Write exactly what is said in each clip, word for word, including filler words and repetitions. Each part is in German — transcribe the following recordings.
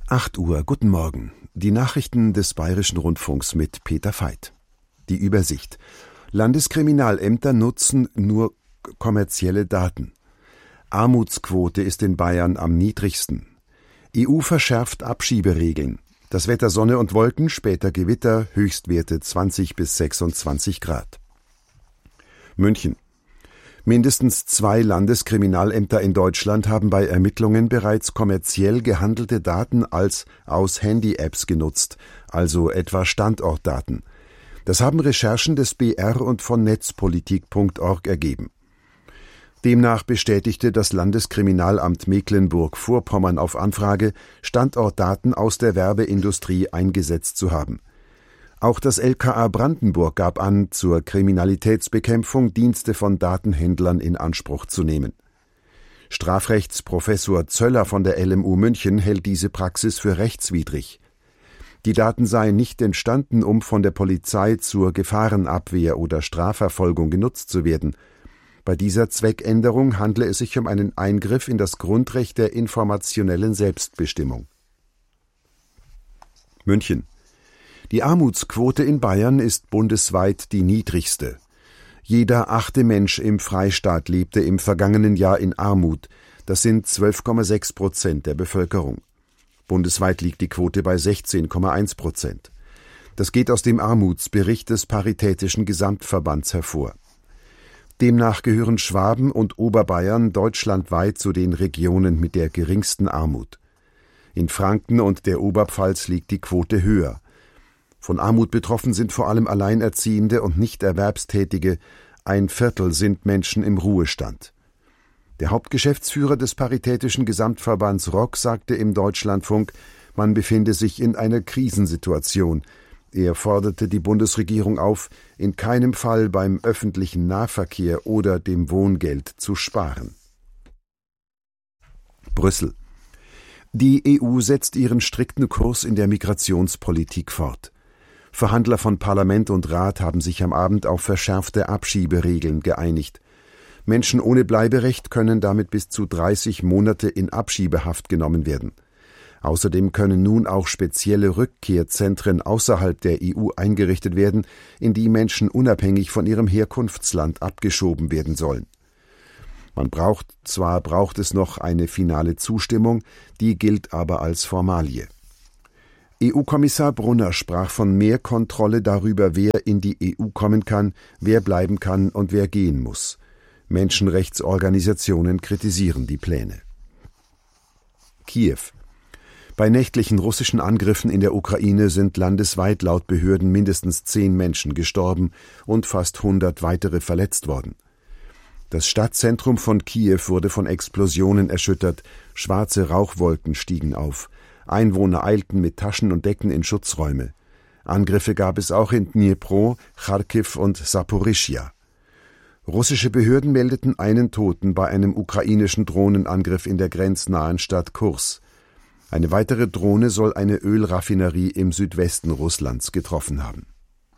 acht Uhr, guten Morgen. Die Nachrichten des Bayerischen Rundfunks mit Peter Veit. Die Übersicht. Landeskriminalämter nutzen nur kommerzielle Daten. Armutsquote ist in Bayern am niedrigsten. E U verschärft Abschieberegeln. Das Wetter Sonne und Wolken, später Gewitter, Höchstwerte zwanzig bis sechsundzwanzig Grad. München. Mindestens zwei Landeskriminalämter in Deutschland haben bei Ermittlungen bereits kommerziell gehandelte Daten als aus Handy-Apps genutzt, also etwa Standortdaten. Das haben Recherchen des B R und von netzpolitik punkt org ergeben. Demnach bestätigte das Landeskriminalamt Mecklenburg-Vorpommern auf Anfrage, Standortdaten aus der Werbeindustrie eingesetzt zu haben. Auch das L K A Brandenburg gab an, zur Kriminalitätsbekämpfung Dienste von Datenhändlern in Anspruch zu nehmen. Strafrechtsprofessor Zöller von der L M U München hält diese Praxis für rechtswidrig. Die Daten seien nicht entstanden, um von der Polizei zur Gefahrenabwehr oder Strafverfolgung genutzt zu werden. Bei dieser Zweckänderung handle es sich um einen Eingriff in das Grundrecht der informationellen Selbstbestimmung. München. Die Armutsquote in Bayern ist bundesweit die niedrigste. Jeder achte Mensch im Freistaat lebte im vergangenen Jahr in Armut. Das sind zwölf Komma sechs Prozent der Bevölkerung. Bundesweit liegt die Quote bei sechzehn Komma eins Prozent. Das geht aus dem Armutsbericht des Paritätischen Gesamtverbands hervor. Demnach gehören Schwaben und Oberbayern deutschlandweit zu den Regionen mit der geringsten Armut. In Franken und der Oberpfalz liegt die Quote höher. Von Armut betroffen sind vor allem Alleinerziehende und Nichterwerbstätige, ein Viertel sind Menschen im Ruhestand. Der Hauptgeschäftsführer des Paritätischen Gesamtverbands Rock sagte im Deutschlandfunk, man befinde sich in einer Krisensituation. Er forderte die Bundesregierung auf, in keinem Fall beim öffentlichen Nahverkehr oder dem Wohngeld zu sparen. Brüssel. Die E U setzt ihren strikten Kurs in der Migrationspolitik fort. Verhandler von Parlament und Rat haben sich am Abend auf verschärfte Abschieberegeln geeinigt. Menschen ohne Bleiberecht können damit bis zu dreißig Monate in Abschiebehaft genommen werden. Außerdem können nun auch spezielle Rückkehrzentren außerhalb der E U eingerichtet werden, in die Menschen unabhängig von ihrem Herkunftsland abgeschoben werden sollen. Man braucht, zwar braucht es noch eine finale Zustimmung, die gilt aber als Formalie. E U-Kommissar Brunner sprach von mehr Kontrolle darüber, wer in die E U kommen kann, wer bleiben kann und wer gehen muss. Menschenrechtsorganisationen kritisieren die Pläne. Kiew. Bei nächtlichen russischen Angriffen in der Ukraine sind landesweit laut Behörden mindestens zehn Menschen gestorben und fast hundert weitere verletzt worden. Das Stadtzentrum von Kiew wurde von Explosionen erschüttert, schwarze Rauchwolken stiegen auf. Einwohner eilten mit Taschen und Decken in Schutzräume. Angriffe gab es auch in Dnipro, Charkiw und Saporischschja. Russische Behörden meldeten einen Toten bei einem ukrainischen Drohnenangriff in der grenznahen Stadt Kurs. Eine weitere Drohne soll eine Ölraffinerie im Südwesten Russlands getroffen haben.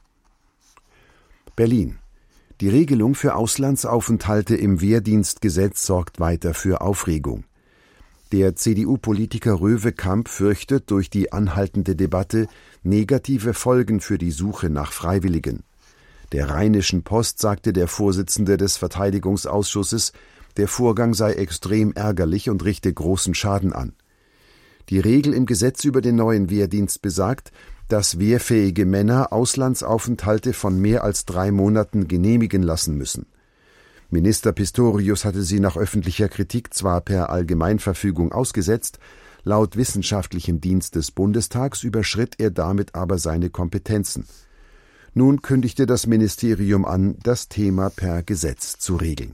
Berlin. Die Regelung für Auslandsaufenthalte im Wehrdienstgesetz sorgt weiter für Aufregung. Der C D U-Politiker Röwe-Kamp fürchtet durch die anhaltende Debatte negative Folgen für die Suche nach Freiwilligen. Der Rheinischen Post sagte der Vorsitzende des Verteidigungsausschusses, der Vorgang sei extrem ärgerlich und richte großen Schaden an. Die Regel im Gesetz über den neuen Wehrdienst besagt, dass wehrfähige Männer Auslandsaufenthalte von mehr als drei Monaten genehmigen lassen müssen. Minister Pistorius hatte sie nach öffentlicher Kritik zwar per Allgemeinverfügung ausgesetzt, laut wissenschaftlichem Dienst des Bundestags überschritt er damit aber seine Kompetenzen. Nun kündigte das Ministerium an, das Thema per Gesetz zu regeln.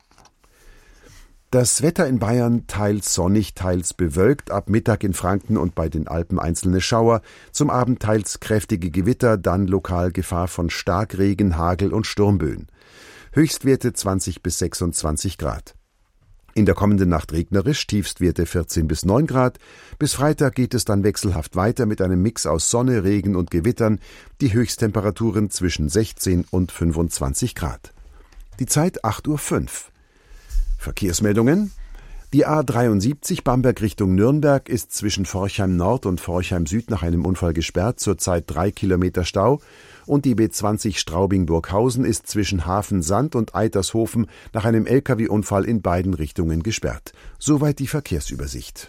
Das Wetter in Bayern teils sonnig, teils bewölkt, ab Mittag in Franken und bei den Alpen einzelne Schauer, zum Abend teils kräftige Gewitter, dann lokal Gefahr von Starkregen, Hagel und Sturmböen. Höchstwerte zwanzig bis sechsundzwanzig Grad. In der kommenden Nacht regnerisch, Tiefstwerte vierzehn bis neun Grad. Bis Freitag geht es dann wechselhaft weiter mit einem Mix aus Sonne, Regen und Gewittern, die Höchsttemperaturen zwischen sechzehn und fünfundzwanzig Grad. Die Zeit acht Uhr fünf. Verkehrsmeldungen. Die A dreiundsiebzig Bamberg Richtung Nürnberg ist zwischen Forchheim Nord und Forchheim Süd nach einem Unfall gesperrt, zurzeit drei Kilometer Stau. Und die B zwanzig Straubing-Burghausen ist zwischen Hafensand und Eitershofen nach einem L K W-Unfall in beiden Richtungen gesperrt. Soweit die Verkehrsübersicht.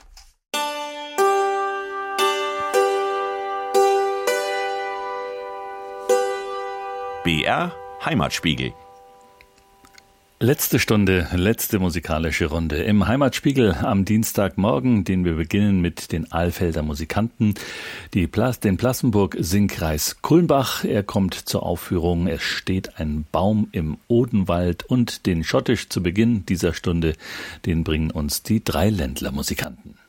B R Heimatspiegel. Letzte Stunde, letzte musikalische Runde im Heimatspiegel am Dienstagmorgen, den wir beginnen mit den Alfelder Musikanten, die Plas, den Plassenburg-Singkreis Kulmbach. Er kommt zur Aufführung, es steht ein Baum im Odenwald, und den Schottisch zu Beginn dieser Stunde, den bringen uns die Dreiländler Musikanten.